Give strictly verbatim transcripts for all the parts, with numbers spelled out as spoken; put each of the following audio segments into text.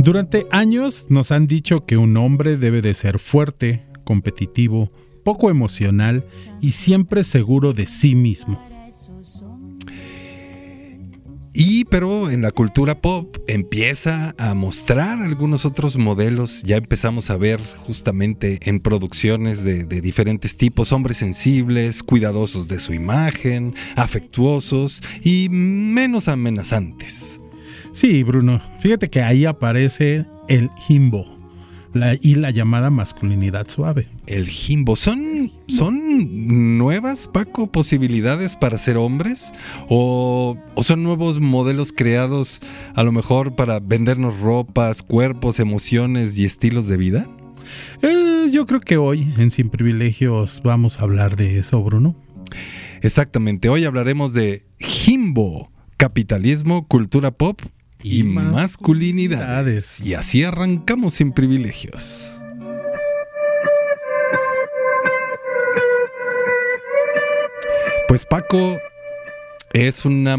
Durante años nos han dicho que un hombre debe de ser fuerte, competitivo, poco emocional y siempre seguro de sí mismo. Y pero en la cultura pop empieza a mostrar algunos otros modelos. Ya empezamos a ver justamente en producciones de, de diferentes tipos, hombres sensibles, cuidadosos de su imagen, afectuosos y menos amenazantes. Sí, Bruno, fíjate que ahí aparece el himbo. La, y la llamada masculinidad suave. El himbo. ¿Son, ¿Son nuevas, Paco, posibilidades para ser hombres? ¿O, ¿O son nuevos modelos creados a lo mejor para vendernos ropas, cuerpos, emociones y estilos de vida? Eh, yo creo que hoy en Sin Privilegios vamos a hablar de eso, Bruno. Exactamente. Hoy hablaremos de himbo, capitalismo, cultura pop y, y masculinidades. Y así arrancamos Sin Privilegios. Pues Paco, es una,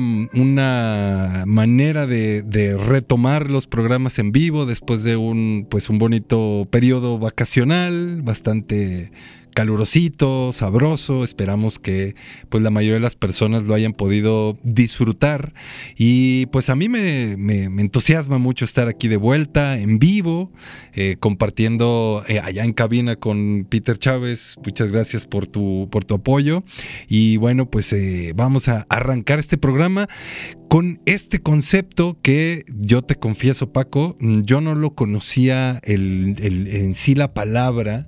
una manera de, de retomar los programas en vivo después de un, pues un bonito periodo vacacional, bastante calurosito, sabroso. Esperamos que pues la mayoría de las personas lo hayan podido disfrutar y pues a mí me, me, me entusiasma mucho estar aquí de vuelta en vivo, eh, compartiendo eh, allá en cabina con Peter Chávez. Muchas gracias por tu, por tu apoyo y bueno, pues eh, vamos a arrancar este programa con este concepto que yo te confieso, Paco, yo no lo conocía el, el, en sí la palabra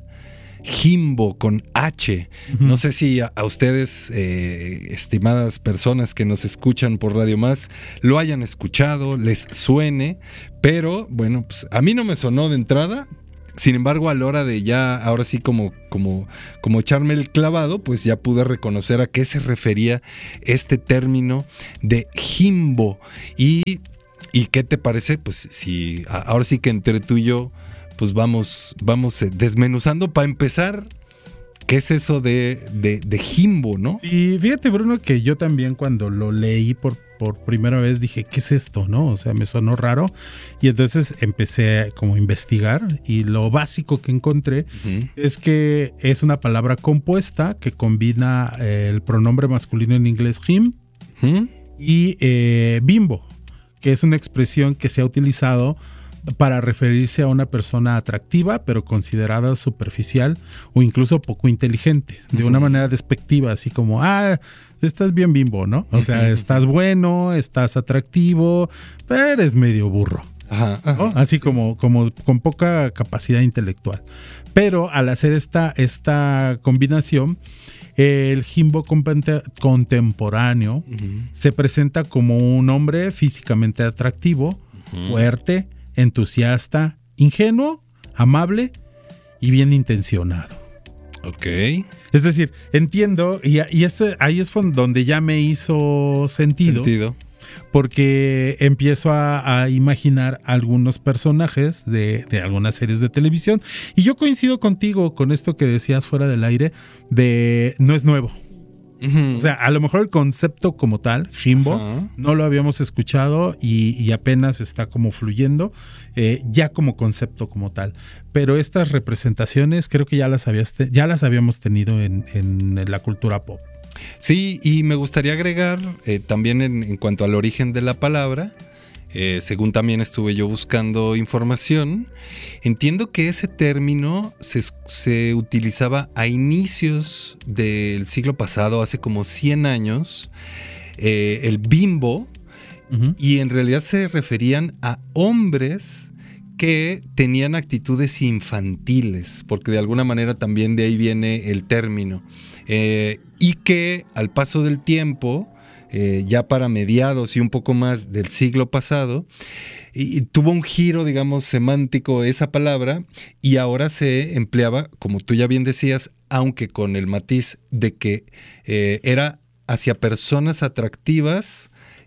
himbo con H. Uh-huh. No sé si a, a ustedes, eh, estimadas personas que nos escuchan por Radio Más, lo hayan escuchado, les suene, pero bueno, pues a mí no me sonó de entrada. Sin embargo, a la hora de ya, ahora sí como, como, como echarme el clavado, pues ya pude reconocer a qué se refería este término de himbo. Y, ¿y qué te parece? Pues si ahora sí que entre tú y yo pues vamos, vamos desmenuzando. Para empezar, ¿qué es eso de, de, de himbo, no? Sí, fíjate, Bruno, que yo también cuando lo leí por, por primera vez dije, ¿qué es esto, no? O sea, me sonó raro y entonces empecé como a investigar y lo básico que encontré uh-huh. es que es una palabra compuesta que combina eh, el pronombre masculino en inglés him uh-huh. y eh, bimbo, que es una expresión que se ha utilizado para referirse a una persona atractiva, pero considerada superficial o incluso poco inteligente, de uh-huh. una manera despectiva, así como, ah, estás bien bimbo, ¿no? O sea, uh-huh. estás bueno, estás atractivo, pero eres medio burro, uh-huh. ¿no? Así como, como con poca capacidad intelectual. Pero al hacer esta, esta combinación, el himbo contemporáneo uh-huh. se presenta como un hombre físicamente atractivo, uh-huh. fuerte, entusiasta, ingenuo, amable y bien intencionado. Ok. Es decir, entiendo, y, y este, ahí es donde ya me hizo sentido, sentido. Porque empiezo a, a imaginar algunos personajes de, de algunas series de televisión, y yo coincido contigo con esto que decías fuera del aire, de no es nuevo. Uh-huh. O sea, a lo mejor el concepto como tal, himbo, uh-huh. no lo habíamos escuchado y, y apenas está como fluyendo, eh, ya como concepto como tal. Pero estas representaciones creo que ya las, habías te- ya las habíamos tenido en, en, en la cultura pop. Sí, y me gustaría agregar eh, también en, en cuanto al origen de la palabra, eh, según también estuve yo buscando información, entiendo que ese término se, se utilizaba a inicios del siglo pasado, hace como cien años, eh, el bimbo, uh-huh. y en realidad se referían a hombres que tenían actitudes infantiles, porque de alguna manera también de ahí viene el término, eh, y que al paso del tiempo, Eh, ya para mediados y un poco más del siglo pasado, y, y tuvo un giro, digamos, semántico esa palabra, y ahora se empleaba, como tú ya bien decías, aunque con el matiz de que eh, era hacia personas atractivas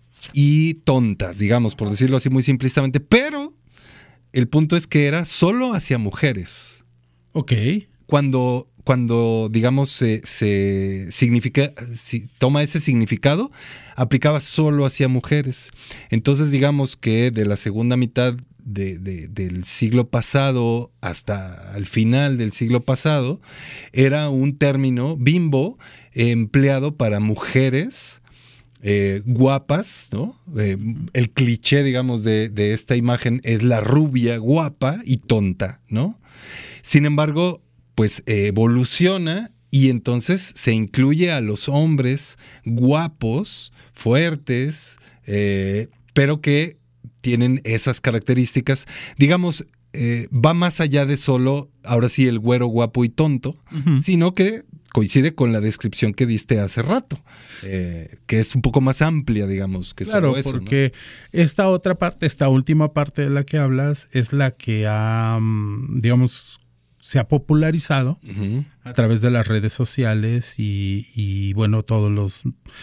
y tontas, digamos, por decirlo así muy simplistamente, pero el punto es que era solo hacia mujeres. Ok. Cuando... Cuando, digamos, se, se significa, si toma ese significado, aplicaba solo hacia mujeres. Entonces, digamos que de la segunda mitad de, de, del siglo pasado hasta el final del siglo pasado, era un término bimbo eh, empleado para mujeres eh, guapas, ¿no? Eh, el cliché, digamos, de, de esta imagen es la rubia, guapa y tonta, ¿no? Sin embargo, pues eh, evoluciona y entonces se incluye a los hombres guapos, fuertes, eh, pero que tienen esas características. Digamos, eh, va más allá de solo, ahora sí, el güero guapo y tonto, uh-huh. sino que coincide con la descripción que diste hace rato, eh, que es un poco más amplia, digamos, que claro, solo eso. Claro, porque ¿no? esta otra parte, esta última parte de la que hablas, es la que ha, digamos, se ha popularizado uh-huh. a través de las redes sociales y, y bueno, todos los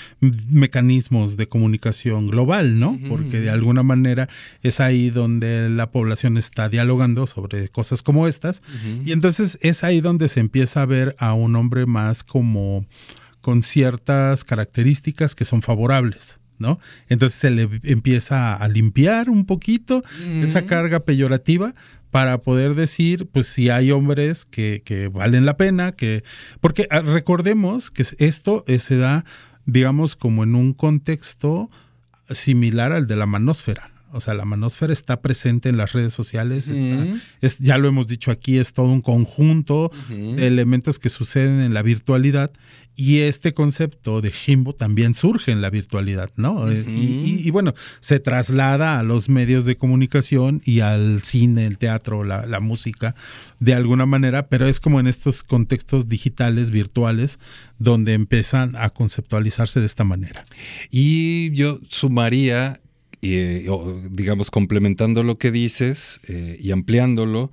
mecanismos de comunicación global, ¿no? Uh-huh. Porque de alguna manera es ahí donde la población está dialogando sobre cosas como estas uh-huh. y entonces es ahí donde se empieza a ver a un hombre más como con ciertas características que son favorables, ¿no? Entonces se le empieza a limpiar un poquito uh-huh. esa carga peyorativa para poder decir, pues si hay hombres que, que valen la pena, que porque recordemos que esto se da, digamos, como en un contexto similar al de la manósfera. O sea, la manósfera está presente en las redes sociales, está, uh-huh. es, ya lo hemos dicho aquí, es todo un conjunto uh-huh. de elementos que suceden en la virtualidad y este concepto de Jimbo también surge en la virtualidad, ¿no? Uh-huh. Y, y, y bueno, se traslada a los medios de comunicación y al cine, el teatro, la, la música, de alguna manera, pero es como en estos contextos digitales, virtuales, donde empiezan a conceptualizarse de esta manera. Y yo sumaría... Eh, digamos, complementando lo que dices eh, y ampliándolo,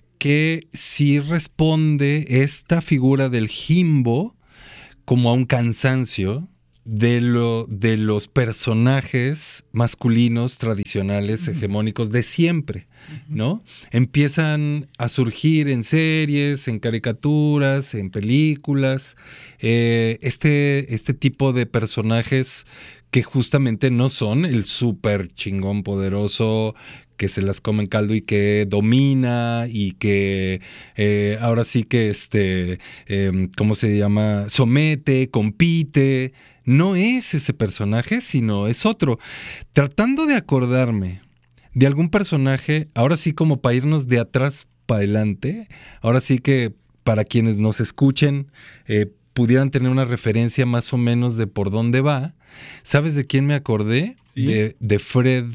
que sí responde esta figura del Jimbo como a un cansancio de, lo, de los personajes masculinos tradicionales, uh-huh. hegemónicos de siempre, ¿no? Empiezan a surgir en series, en caricaturas, en películas, eh, este, este tipo de personajes que justamente no son el súper chingón poderoso que se las come en caldo y que domina y que eh, ahora sí que, este, eh, ¿cómo se llama? Somete, compite. No es ese personaje, sino es otro. Tratando de acordarme de algún personaje, ahora sí como para irnos de atrás para adelante, ahora sí que para quienes nos escuchen, eh, pudieran tener una referencia más o menos de por dónde va. ¿Sabes de quién me acordé? ¿Sí? De, de Fred,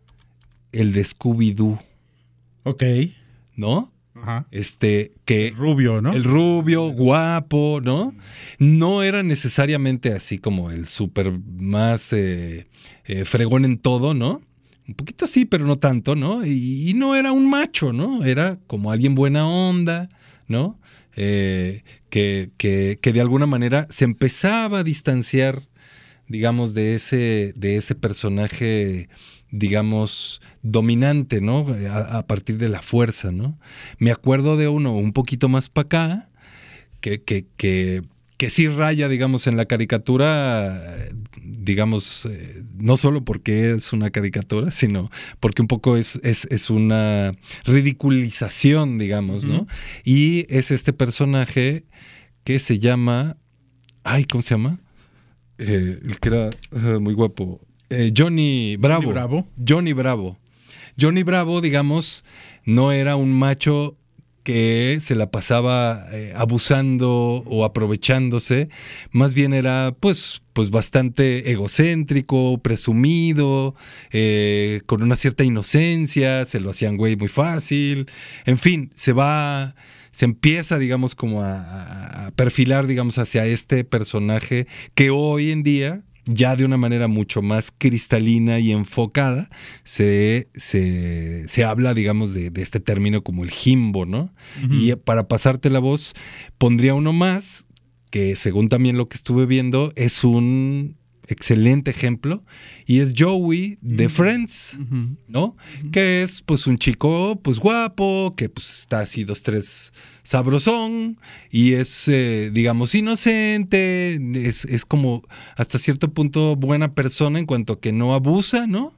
el de Scooby-Doo. Ok. ¿No? Ajá. Este, que... El rubio, ¿no? El rubio, guapo, ¿no? No era necesariamente así como el súper más eh, eh, fregón en todo, ¿no? Un poquito sí, pero no tanto, ¿no? Y, y no era un macho, ¿no? Era como alguien buena onda, ¿no? Eh, que, que, que de alguna manera se empezaba a distanciar, digamos, de ese, de ese personaje, digamos, dominante, ¿no? A, a partir de la fuerza, ¿no? Me acuerdo de uno un poquito más para acá, que, que, que, que sí raya, digamos, en la caricatura, digamos, eh, no solo porque es una caricatura, sino porque un poco es, es, es una ridiculización, digamos, ¿no? Uh-huh. Y es este personaje que se llama... Ay, ¿cómo se llama? Eh, el que era uh, muy guapo. Eh, Johnny Bravo. Johnny Bravo. Johnny Bravo. Johnny Bravo, digamos, no era un macho que se la pasaba eh, abusando o aprovechándose, más bien era pues, pues bastante egocéntrico, presumido, eh, con una cierta inocencia, se lo hacían güey muy fácil, en fin, se va, se empieza digamos como a, a perfilar digamos hacia este personaje que hoy en día, ya de una manera mucho más cristalina y enfocada, se, se, se habla, digamos, de, de este término como el Jimbo, ¿no? Uh-huh. Y para pasarte la voz, pondría uno más, que según también lo que estuve viendo, es un excelente ejemplo, y es Joey de uh-huh. Friends, uh-huh. ¿no? Uh-huh. Que es, pues, un chico, pues, guapo, que, pues, está así dos, tres... sabrosón y es, eh, digamos, inocente, es, es como hasta cierto punto buena persona en cuanto a que no abusa, ¿no?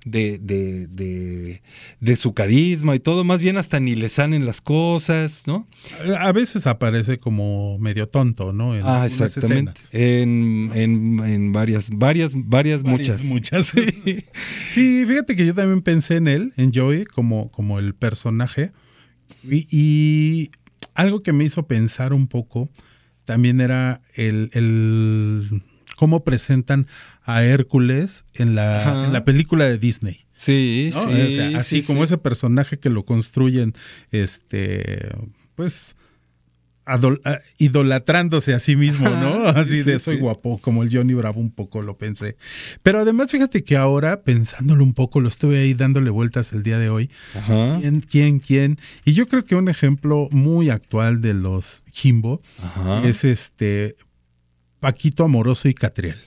de, de, de, de su carisma y todo, más bien hasta ni le salen las cosas, ¿no? A veces aparece como medio tonto, ¿no? En ah, exactamente. Escenas. En, en, en varias, varias, varias, varias, muchas. Muchas. Sí. Sí, fíjate que yo también pensé en él, en Joey, como, como el personaje. Y, y algo que me hizo pensar un poco también era el, el cómo presentan a Hércules en la, en la película de Disney. Sí, ¿no? sí. O sea, así sí, como sí. ese personaje que lo construyen, este, pues, adol- idolatrándose a sí mismo, ¿no? Ajá, así sí, de sí, soy sí. guapo, como el Johnny Bravo un poco lo pensé. Pero además, fíjate que ahora, pensándolo un poco, lo estuve ahí dándole vueltas el día de hoy. Ajá. ¿Quién, quién, quién? Y yo creo que un ejemplo muy actual de los Jimbo Ajá. es este Paquito Amoroso y Catriel.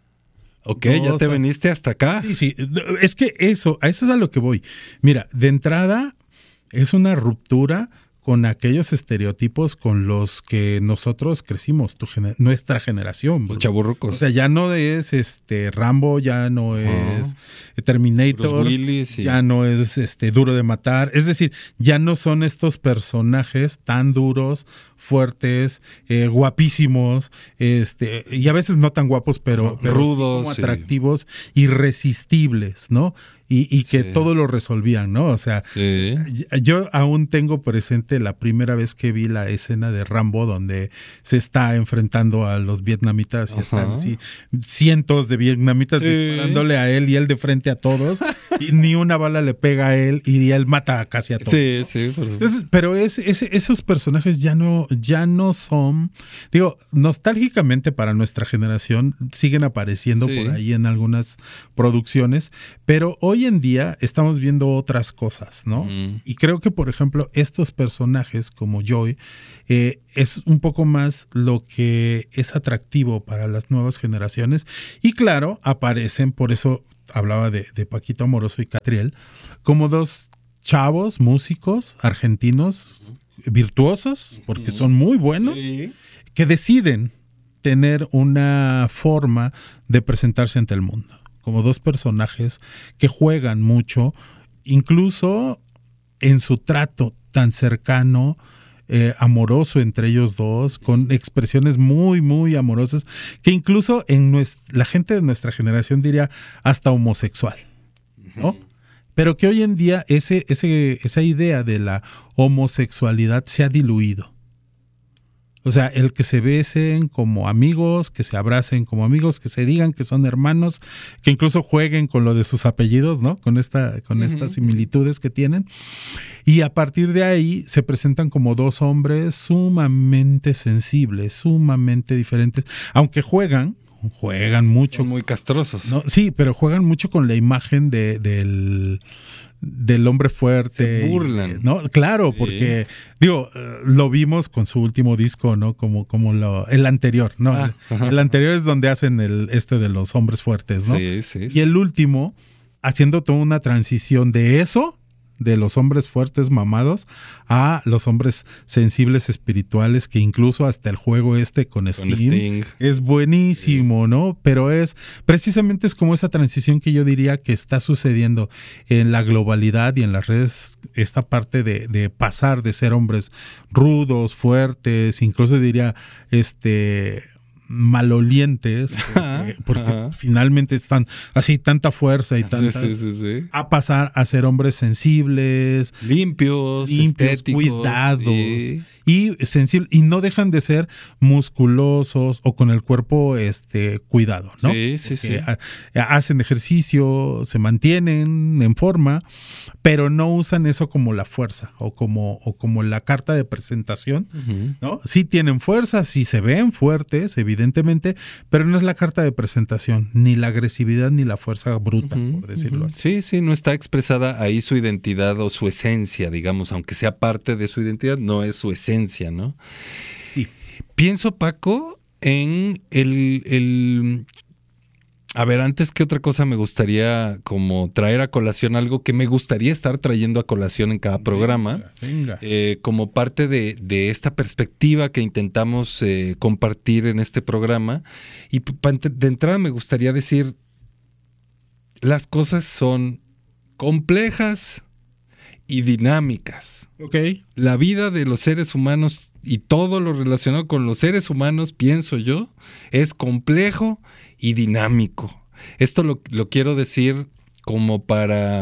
Ok, No, ya o te sea, veniste hasta acá. Sí, sí, es que eso, a eso es a lo que voy. Mira, de entrada es una ruptura con aquellos estereotipos con los que nosotros crecimos, tu gener- nuestra generación. Los chavorrucos. O sea, ya no es este Rambo, ya no Ajá. es Terminator, Bruce Willis y- ya no es este Duro de Matar. Es decir, ya no son estos personajes tan duros, fuertes, eh, guapísimos, este, y a veces no tan guapos, pero, Ajá. pero Rudos, sí como sí. atractivos, irresistibles, ¿no? Y, y que Sí. todo lo resolvían, ¿no? O sea, Sí. yo aún tengo presente la primera vez que vi la escena de Rambo donde se está enfrentando a los vietnamitas y Ajá. están sí, cientos de vietnamitas Sí. disparándole a él y él de frente a todos y ni una bala le pega a él y él mata casi a todos. Sí, sí. Por... Entonces, pero es, es- esos personajes ya no, ya no son, digo, nostálgicamente para nuestra generación siguen apareciendo Sí. por ahí en algunas producciones, pero hoy en día estamos viendo otras cosas, ¿no? Ujú. Y creo que, por ejemplo, estos personajes como Joy eh, es un poco más lo que es atractivo para las nuevas generaciones. Y claro, aparecen, por eso hablaba de, de Paquito Amoroso y Catriel, como dos chavos, músicos argentinos virtuosos, porque son muy buenos, Sí. que deciden tener una forma de presentarse ante el mundo, como dos personajes que juegan mucho, incluso en su trato tan cercano, eh, amoroso entre ellos dos, con expresiones muy, muy amorosas, que incluso en nuestra, la gente de nuestra generación diría hasta homosexual, ¿no? Pero que hoy en día ese, ese, esa idea de la homosexualidad se ha diluido. O sea, el que se besen como amigos, que se abracen como amigos, que se digan que son hermanos, que incluso jueguen con lo de sus apellidos, ¿no? Con esta, con estas similitudes que tienen. Y a partir de ahí se presentan como dos hombres sumamente sensibles, sumamente diferentes, aunque juegan, juegan mucho. Son muy castrosos. ¿No? Sí, pero juegan mucho con la imagen de, del, del hombre fuerte. Se burlan. Y, ¿no? Claro, Sí. porque, digo, eh, lo vimos con su último disco, ¿no? Como, como lo, el anterior, ¿no? Ah, el, ajá. el anterior es donde hacen el este de los hombres fuertes, ¿no? Sí, sí. Y el último, haciendo toda una transición de eso, de los hombres fuertes mamados, a los hombres sensibles espirituales, que incluso hasta el juego este con Con Steam, Sting. es buenísimo, ¿no? Pero es, precisamente es como esa transición que yo diría que está sucediendo en la globalidad y en las redes, esta parte de, de pasar de ser hombres rudos, fuertes, incluso diría, este... malolientes, porque, porque Ajá. finalmente están así tanta fuerza y tanta, Sí, sí, sí, sí. a pasar a ser hombres sensibles, Limpios, limpios, estéticos, cuidados sí. y sensibles, y no dejan de ser musculosos o con el cuerpo este cuidado, ¿no? Sí, sí, sí. Que ha- hacen ejercicio, se mantienen en forma, pero no usan eso como la fuerza o como, o como la carta de presentación, Ujú. ¿no? Sí tienen fuerza, sí se ven fuertes, evidentemente, pero no es la carta de presentación, ni la agresividad ni la fuerza bruta, Ujú, por decirlo ujú. así. Sí, sí, no está expresada ahí su identidad o su esencia, digamos, aunque sea parte de su identidad, no es su esencia, ¿no? Sí. Pienso, Paco, en el, el... A ver, antes que otra cosa me gustaría como traer a colación algo que me gustaría estar trayendo a colación en cada programa. Venga. Eh, como parte de, de esta perspectiva que intentamos eh, compartir en este programa. Y p- pa- de entrada me gustaría decir, las cosas son complejas y dinámicas. Ok. La vida de los seres humanos y todo lo relacionado con los seres humanos, pienso yo, es complejo y dinámico. Esto lo, lo quiero decir como para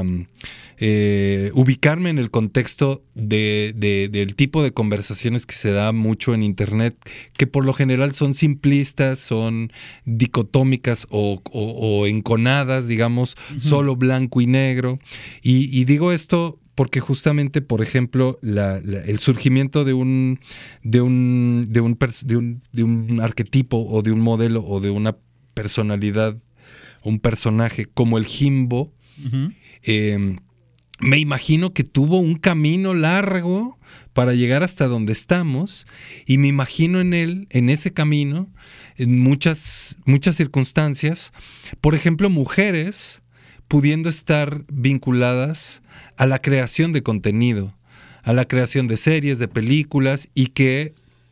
eh, ubicarme en el contexto de, de, del tipo de conversaciones que se da mucho en internet, que por lo general son simplistas, son dicotómicas o, o, o enconadas, digamos, uh-huh. solo blanco y negro. Y, y digo esto porque justamente, por ejemplo, la, la, el surgimiento de un, de, un, de, un pers- de, un, de un arquetipo o de un modelo o de una personalidad, un personaje como el Jimbo, uh-huh. eh, me imagino que tuvo un camino largo para llegar hasta donde estamos, y me imagino en él, en ese camino, en muchas, muchas circunstancias, por ejemplo, mujeres pudiendo estar vinculadas a la creación de contenido, a la creación de series, de películas, y que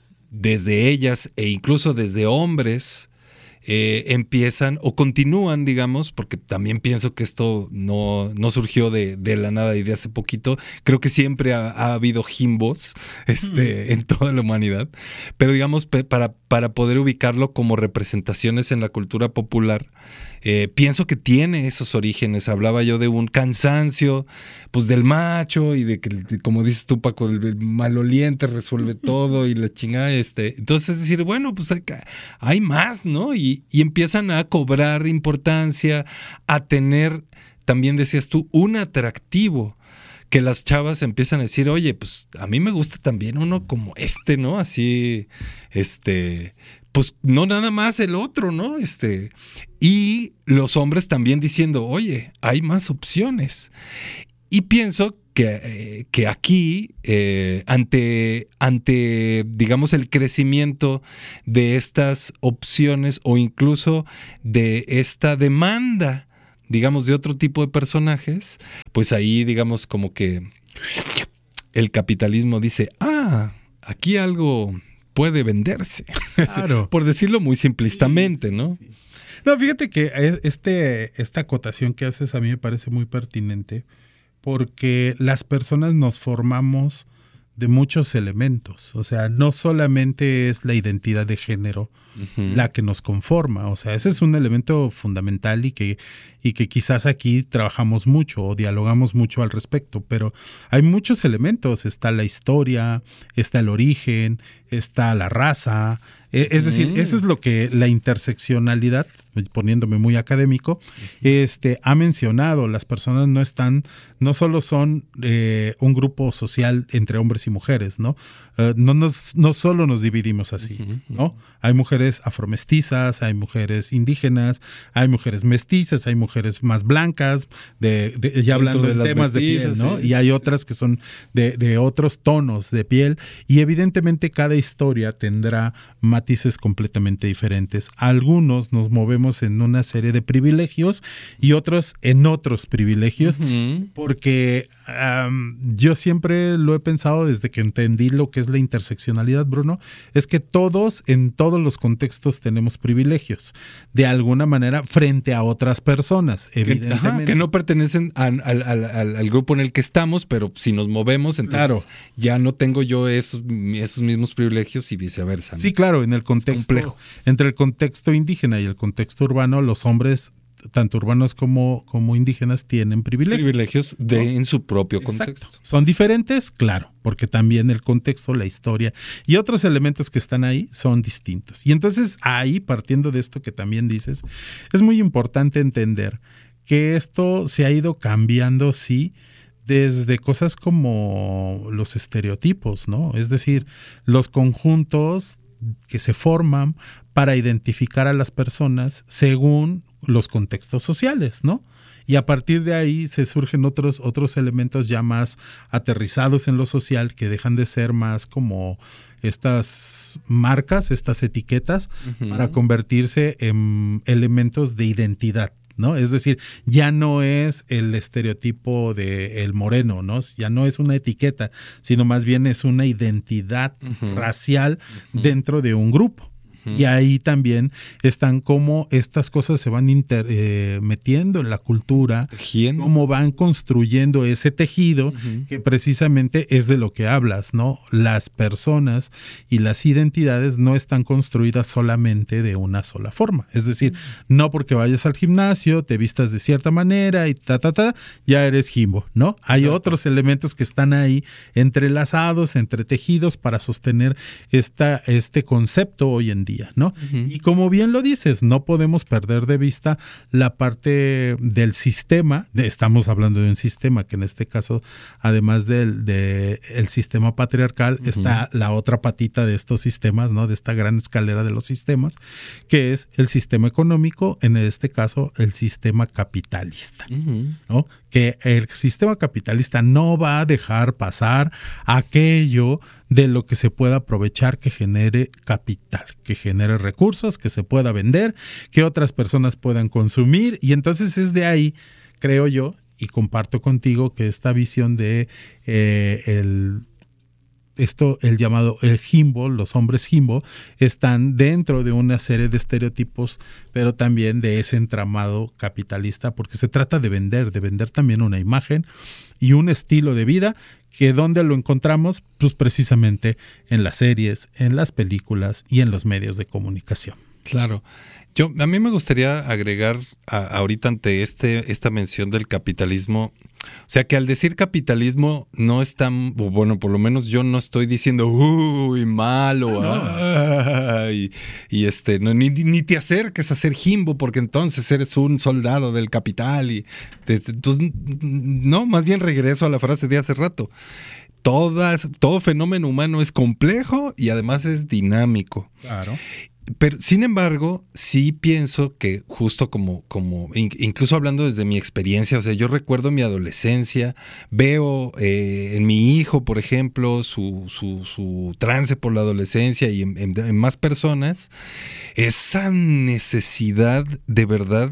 desde ellas e incluso desde hombres eh, empiezan o continúan, digamos, porque también pienso que esto no, no surgió de, de la nada y de hace poquito. Creo que siempre ha, ha habido Jimbos este, mm. en toda la humanidad, pero digamos, pe- para, para poder ubicarlo como representaciones en la cultura popular, Eh, pienso que tiene esos orígenes. Hablaba yo de un cansancio, pues del macho, y de que, como dices tú, Paco, el, el maloliente resuelve todo y la chingada. Este. Entonces, es decir, bueno, pues hay, hay más, ¿no? Y, y empiezan a cobrar importancia, a tener, también decías tú, un atractivo. Que las chavas empiezan a decir, oye, pues a mí me gusta también uno como este, ¿no? Así, este... pues no nada más el otro, ¿no? Este, y los hombres también diciendo, oye, hay más opciones. Y pienso que, eh, que aquí, eh, ante, ante, digamos, el crecimiento de estas opciones o incluso de esta demanda, digamos, de otro tipo de personajes, pues ahí, digamos, como que el capitalismo dice, ah, aquí algo puede venderse, claro. Por decirlo muy simplistamente, sí, ¿no? Sí, sí. No, fíjate que este, esta acotación que haces a mí me parece muy pertinente, porque las personas nos formamos de muchos elementos, o sea, no solamente es la identidad de género uh-huh. la que nos conforma, o sea, ese es un elemento fundamental y que, y que quizás aquí trabajamos mucho o dialogamos mucho al respecto, pero hay muchos elementos, está la historia, está el origen, está la raza, es decir, mm. eso es lo que la interseccionalidad, poniéndome muy académico, este, ha mencionado. Las personas no están, no solo son eh, un grupo social entre hombres y mujeres, ¿no? Uh, no, nos, no solo nos dividimos así, uh-huh. ¿no? Hay mujeres afromestizas, hay mujeres indígenas, hay mujeres mestizas, hay mujeres más blancas, de, de, ya hablando de, de temas mestizas, de piel, ¿no? Sí, y hay sí. otras que son de, de otros tonos de piel, y evidentemente cada historia tendrá matices completamente diferentes. Algunos nos movemos en una serie de privilegios y otros en otros privilegios, uh-huh. porque um, yo siempre lo he pensado desde que entendí lo que es la interseccionalidad, Bruno, es que todos, en todos los contextos tenemos privilegios, de alguna manera, frente a otras personas, evidentemente. Que, ajá, que no pertenecen a, al, al, al, al grupo en el que estamos, pero si nos movemos, entonces claro. ya no tengo yo esos, esos mismos privilegios y viceversa, ¿no? Sí, claro, en el contexto, entre el contexto indígena y el contexto urbano, los hombres, tanto urbanos como, como indígenas, tienen privilegios. Privilegios de, ¿no? en su propio Exacto. contexto. ¿Son diferentes? Claro, porque también el contexto, la historia y otros elementos que están ahí son distintos. Y entonces ahí, partiendo de esto que también dices, es muy importante entender que esto se ha ido cambiando, sí, desde cosas como los estereotipos, ¿no? Es decir, los conjuntos que se forman para identificar a las personas según los contextos sociales, ¿no? Y a partir de ahí se surgen otros, otros elementos ya más aterrizados en lo social, que dejan de ser más como estas marcas, estas etiquetas, uh-huh. para convertirse en elementos de identidad, ¿no? Es decir, ya no es el estereotipo de el moreno, ¿no? Ya no es una etiqueta, sino más bien es una identidad uh-huh. racial uh-huh. dentro de un grupo. Uh-huh. Y ahí también están cómo estas cosas se van inter, eh, metiendo en la cultura, Tejiendo. cómo van construyendo ese tejido, uh-huh. que precisamente es de lo que hablas, ¿no? Las personas y las identidades no están construidas solamente de una sola forma. Es decir, uh-huh. no porque vayas al gimnasio, te vistas de cierta manera y ta, ta, ta, ya eres Jimbo, ¿no? Hay Exacto. otros elementos que están ahí entrelazados, entretejidos para sostener esta, este concepto hoy en día, ¿no? Uh-huh. Y como bien lo dices, no podemos perder de vista la parte del sistema, de, estamos hablando de un sistema que en este caso, además del de el sistema patriarcal, uh-huh. está la otra patita de estos sistemas, ¿no? De esta gran escalera de los sistemas, que es el sistema económico, en este caso el sistema capitalista, uh-huh. ¿no? Que el sistema capitalista no va a dejar pasar aquello de lo que se pueda aprovechar, que genere capital, que genere recursos, que se pueda vender, que otras personas puedan consumir. Y entonces es de ahí, creo yo, y comparto contigo, que esta visión de eh, el... esto, el llamado el Jimbo, los hombres Jimbo, están dentro de una serie de estereotipos, pero también de ese entramado capitalista, porque se trata de vender, de vender también una imagen y un estilo de vida, que ¿dónde lo encontramos? Pues precisamente en las series, en las películas y en los medios de comunicación. Claro. Yo, a mí me gustaría agregar a, ahorita ante este, esta mención del capitalismo, o sea que al decir capitalismo no es tan, bueno, por lo menos yo no estoy diciendo, uy, malo, ah, y, y este, no, ni, ni te acerques a ser Jimbo porque entonces eres un soldado del capital. Y entonces, no, más bien regreso a la frase de hace rato. Todas, todo fenómeno humano es complejo y además es dinámico. Claro. Pero, sin embargo, sí pienso que justo como, como incluso hablando desde mi experiencia, o sea, yo recuerdo mi adolescencia, veo eh, en mi hijo, por ejemplo, su, su, su trance por la adolescencia y en, en, en más personas, esa necesidad de verdad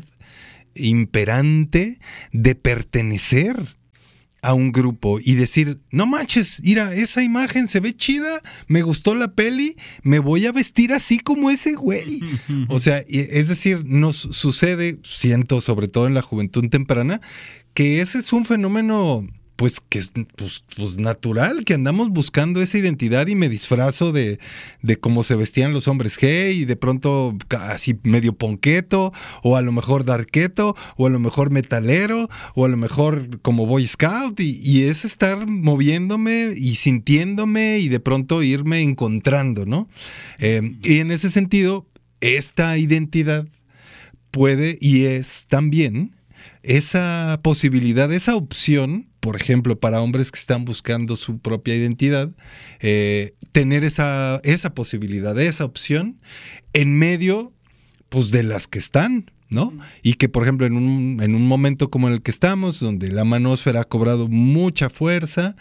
imperante de pertenecer a un grupo y decir, no manches, mira, esa imagen se ve chida, me gustó la peli, me voy a vestir así como ese güey. O sea, es decir, nos sucede, siento sobre todo en la juventud temprana, que ese es un fenómeno pues que es pues, pues natural, que andamos buscando esa identidad y me disfrazo de, de cómo se vestían los hombres G y de pronto así medio ponqueto, o a lo mejor darketo, o a lo mejor metalero, o a lo mejor como Boy Scout, y, y es estar moviéndome y sintiéndome y de pronto irme encontrando, ¿no? Eh, y en ese sentido, esta identidad puede y es también esa posibilidad, esa opción, por ejemplo, para hombres que están buscando su propia identidad, eh, tener esa, esa posibilidad, esa opción en medio, pues, de las que están, ¿no? Y que, por ejemplo, en un, en un momento como en el que estamos, donde la manósfera ha cobrado mucha fuerza,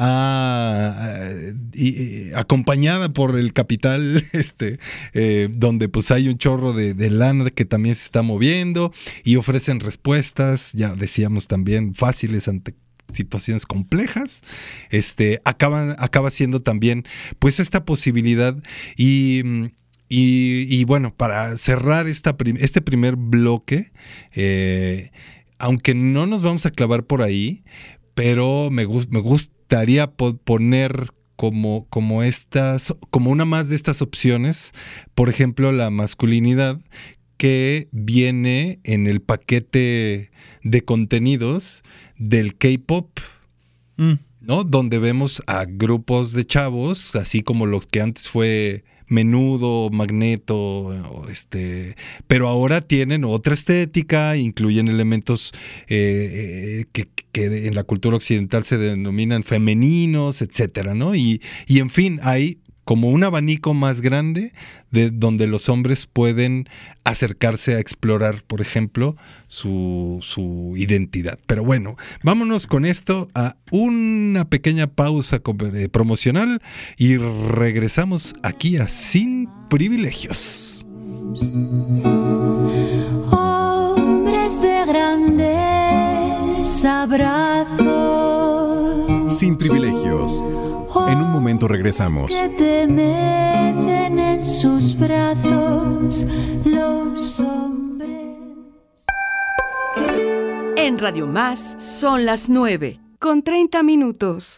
a, a, y, acompañada por el capital, este, eh, donde pues hay un chorro de, de lana que también se está moviendo y ofrecen respuestas, ya decíamos también, fáciles ante situaciones complejas, este, acaba, acaba siendo también pues esta posibilidad. Y Y, y bueno, para cerrar esta prim- este primer bloque, eh, aunque no nos vamos a clavar por ahí, pero me, gu- me gustaría po- poner como, como, estas, como una más de estas opciones, por ejemplo, la masculinidad, que viene en el paquete de contenidos del K-pop, mm. ¿no? Donde vemos a grupos de chavos, así como los que antes fue Menudo, Magneto, este, pero ahora tienen otra estética, incluyen elementos eh, que, que en la cultura occidental se denominan femeninos, etcétera, ¿no? Y, y en fin, hay como un abanico más grande de donde los hombres pueden acercarse a explorar, por ejemplo, su, su identidad. Pero bueno, vámonos con esto a una pequeña pausa promocional y regresamos aquí a Sin Privilegios. Hombres de grandes abrazos. Sin Privilegios. En un momento regresamos. Que te mecen en sus brazos los hombres. En Radio Más son las nueve, con treinta minutos.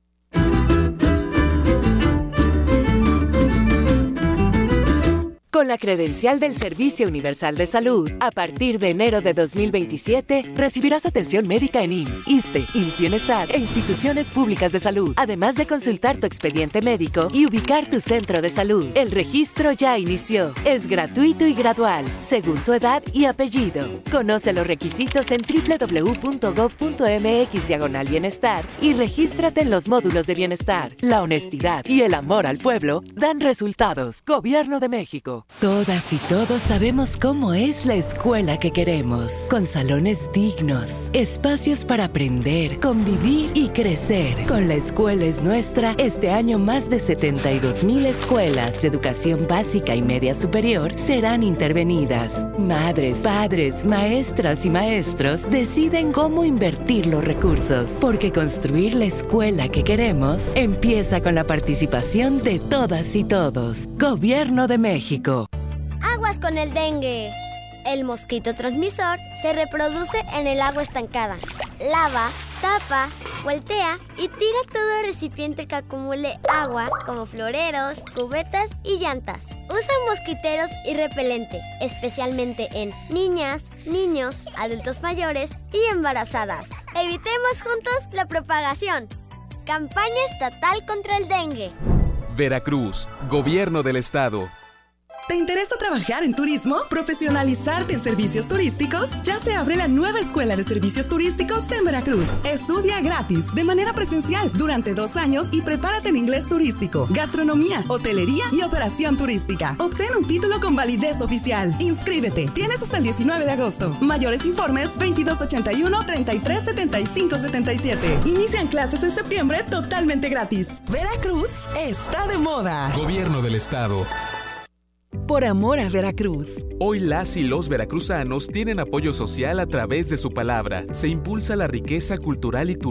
Con la credencial del Servicio Universal de Salud, a partir de enero de dos mil veintisiete, recibirás atención médica en I M S S, ISSSTE, I M S S Bienestar e instituciones públicas de salud, además de consultar tu expediente médico y ubicar tu centro de salud. El registro ya inició. Es gratuito y gradual, según tu edad y apellido. Conoce los requisitos en doble u doble u doble u punto gob punto eme equis diagonal bienestar y regístrate en los módulos de bienestar. La honestidad y el amor al pueblo dan resultados. Gobierno de México. Todas y todos sabemos cómo es la escuela que queremos, con salones dignos, espacios para aprender, convivir y crecer. Con La Escuela es Nuestra, este año más de setenta y dos mil escuelas de educación básica y media superior serán intervenidas. Madres, padres, maestras y maestros deciden cómo invertir los recursos, porque construir la escuela que queremos empieza con la participación de todas y todos. Gobierno de México. Aguas con el dengue. El mosquito transmisor se reproduce en el agua estancada. Lava, tapa, voltea y tira todo recipiente que acumule agua, como floreros, cubetas y llantas. Usa mosquiteros y repelente, especialmente en niñas, niños, adultos mayores y embarazadas. Evitemos juntos la propagación. Campaña estatal contra el dengue. Veracruz, Gobierno del Estado. ¿Te interesa trabajar en turismo? ¿Profesionalizarte en servicios turísticos? Ya se abre la nueva Escuela de Servicios Turísticos en Veracruz. Estudia gratis, de manera presencial, durante dos años y prepárate en inglés turístico, gastronomía, hotelería y operación turística. Obtén un título con validez oficial. Inscríbete. Tienes hasta el diecinueve de agosto. Mayores informes veintidós ochenta y uno, treinta y tres setenta y cinco setenta y siete. Inician clases en septiembre totalmente gratis. Veracruz está de moda. Gobierno del Estado. Por amor a Veracruz. Hoy las y los veracruzanos tienen apoyo social a través de su palabra. Se impulsa la riqueza cultural y turística